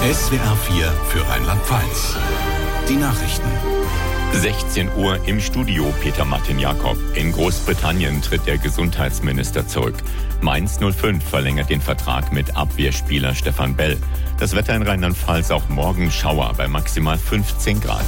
SWR 4 für Rheinland-Pfalz. Die Nachrichten. 16 Uhr im Studio Peter Martin Jakob. In Großbritannien tritt der Gesundheitsminister zurück. Mainz 05 verlängert den Vertrag mit Abwehrspieler Stefan Bell. Das Wetter in Rheinland-Pfalz auch morgen Schauer bei maximal 15 Grad.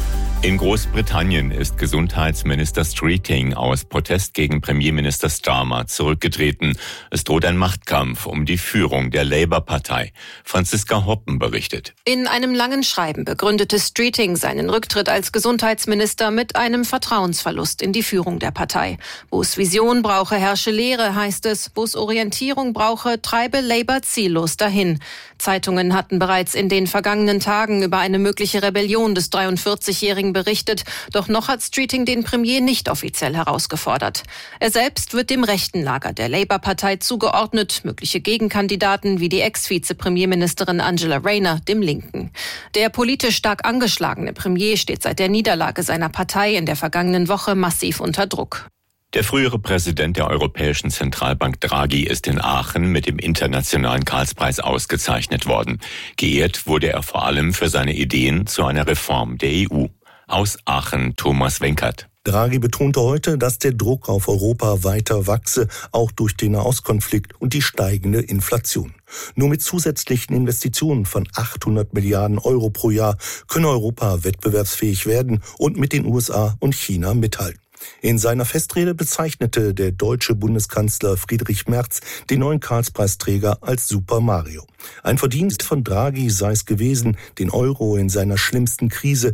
In Großbritannien ist Gesundheitsminister Streeting aus Protest gegen Premierminister Starmer zurückgetreten. Es droht ein Machtkampf um die Führung der Labour-Partei. Franziska Hoppen berichtet. In einem langen Schreiben begründete Streeting seinen Rücktritt als Gesundheitsminister mit einem Vertrauensverlust in die Führung der Partei. Wo es Vision brauche, herrsche Lehre, heißt es. Wo es Orientierung brauche, treibe Labour ziellos dahin. Zeitungen hatten bereits in den vergangenen Tagen über eine mögliche Rebellion des 43-Jährigen berichtet, doch noch hat Streeting den Premier nicht offiziell herausgefordert. Er selbst wird dem rechten Lager der Labour-Partei zugeordnet, mögliche Gegenkandidaten wie die Ex-Vize-Premierministerin Angela Rayner dem Linken. Der politisch stark angeschlagene Premier steht seit der Niederlage seiner Partei in der vergangenen Woche massiv unter Druck. Der frühere Präsident der Europäischen Zentralbank Draghi ist in Aachen mit dem Internationalen Karlspreis ausgezeichnet worden. Geehrt wurde er vor allem für seine Ideen zu einer Reform der EU. Aus Aachen Thomas Wenkert. Draghi betonte heute, dass der Druck auf Europa weiter wachse, auch durch den Nahostkonflikt und die steigende Inflation. Nur mit zusätzlichen Investitionen von 800 Milliarden Euro pro Jahr könne Europa wettbewerbsfähig werden und mit den USA und China mithalten. In seiner Festrede bezeichnete der deutsche Bundeskanzler Friedrich Merz den neuen Karlspreisträger als Super Mario. Ein Verdienst von Draghi sei es gewesen, den Euro in seiner schlimmsten Krise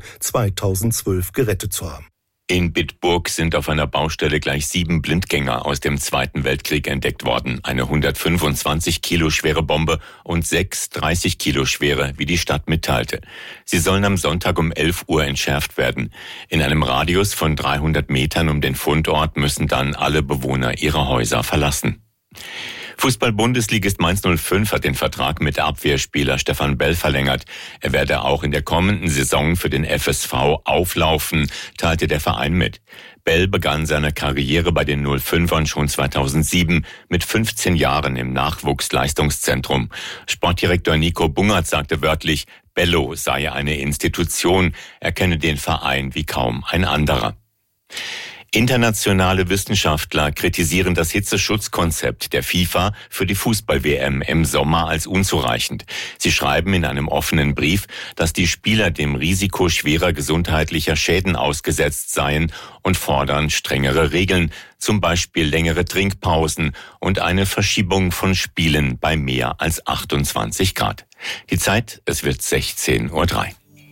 2012 gerettet zu haben. In Bitburg sind auf einer Baustelle gleich 7 Blindgänger aus dem Zweiten Weltkrieg entdeckt worden. Eine 125 Kilo schwere Bombe und 6 30 Kilo schwere, wie die Stadt mitteilte. Sie sollen am Sonntag um 11 Uhr entschärft werden. In einem Radius von 300 Metern um den Fundort müssen dann alle Bewohner ihre Häuser verlassen. Fußball-Bundesligist Mainz 05 hat den Vertrag mit Abwehrspieler Stefan Bell verlängert. Er werde auch in der kommenden Saison für den FSV auflaufen, teilte der Verein mit. Bell begann seine Karriere bei den 05ern schon 2007 mit 15 Jahren im Nachwuchsleistungszentrum. Sportdirektor Nico Bungert sagte wörtlich, Bello sei eine Institution, er kenne den Verein wie kaum ein anderer. Internationale Wissenschaftler kritisieren das Hitzeschutzkonzept der FIFA für die Fußball-WM im Sommer als unzureichend. Sie schreiben in einem offenen Brief, dass die Spieler dem Risiko schwerer gesundheitlicher Schäden ausgesetzt seien und fordern strengere Regeln, zum Beispiel längere Trinkpausen und eine Verschiebung von Spielen bei mehr als 28 Grad. Die Zeit, es wird 16:03 Uhr.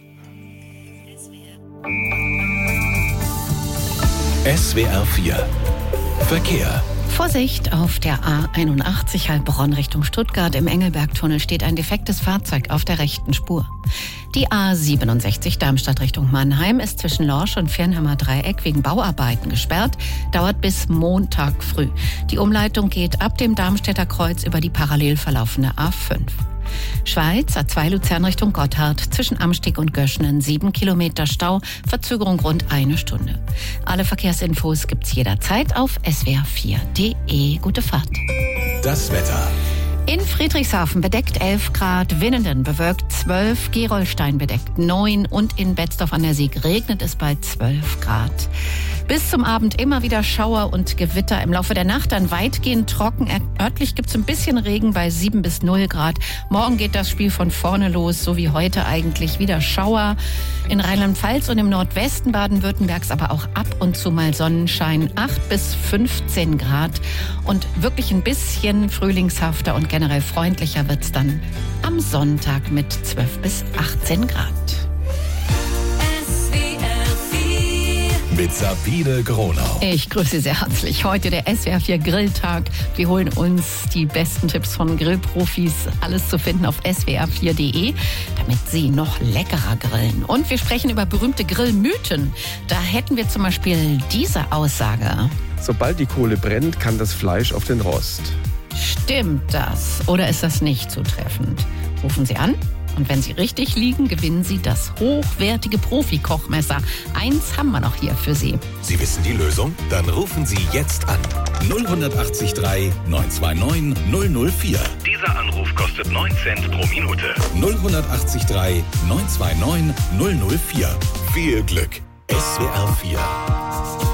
SWR 4 Verkehr. Vorsicht, auf der A81 Heilbronn Richtung Stuttgart im Engelbergtunnel steht ein defektes Fahrzeug auf der rechten Spur. Die A67 Darmstadt Richtung Mannheim ist zwischen Lorsch und Firnheimer Dreieck wegen Bauarbeiten gesperrt, dauert bis Montag früh. Die Umleitung geht ab dem Darmstädter Kreuz über die parallel verlaufende A5. Schweiz, A2 Luzern Richtung Gotthard, zwischen Amsteg und Göschenen 7 Kilometer Stau, Verzögerung rund 1 Stunde. Alle Verkehrsinfos gibt's jederzeit auf swr4.de. Gute Fahrt. Das Wetter. In Friedrichshafen bedeckt 11 Grad, Winnenden bewölkt 12, Gerolstein bedeckt 9 und in Betzdorf an der Sieg regnet es bei 12 Grad. Bis zum Abend immer wieder Schauer und Gewitter. Im Laufe der Nacht dann weitgehend trocken. Örtlich gibt es ein bisschen Regen bei 7 bis 0 Grad. Morgen geht das Spiel von vorne los, so wie heute eigentlich. Wieder Schauer. In Rheinland-Pfalz und im Nordwesten Baden-Württembergs aber auch ab und zu mal Sonnenschein. 8 bis 15 Grad. Und wirklich ein bisschen frühlingshafter und generell freundlicher wird's dann am Sonntag mit 12 bis 18 Grad. Mit Sabine Gronau. Ich grüße Sie sehr herzlich. Heute der SWR4 Grilltag. Wir holen uns die besten Tipps von Grillprofis. Alles zu finden auf swr4.de, damit Sie noch leckerer grillen. Und wir sprechen über berühmte Grillmythen. Da hätten wir zum Beispiel diese Aussage. Sobald die Kohle brennt, kann das Fleisch auf den Rost. Stimmt das oder ist das nicht zutreffend? Rufen Sie an Und wenn Sie richtig liegen, gewinnen Sie das hochwertige Profi-Kochmesser. Eins haben wir noch hier für Sie. Sie wissen die Lösung? Dann rufen Sie jetzt an. 0183 929 004. Dieser Anruf kostet 9 Cent pro Minute. 0183 929 004. Viel Glück. SWR 4